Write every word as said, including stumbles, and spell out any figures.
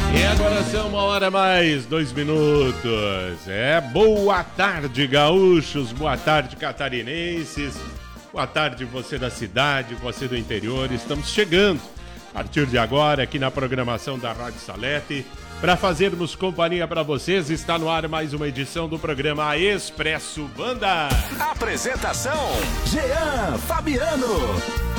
E agora são uma hora mais, dois minutos. É, boa tarde, gaúchos, boa tarde, catarinenses, boa tarde, você da cidade, você do interior. Estamos chegando, a partir de agora, aqui na programação da Rádio Salete, para fazermos companhia para vocês. Está no ar mais uma edição do programa Expresso Banda. Apresentação, Jean Fabiano.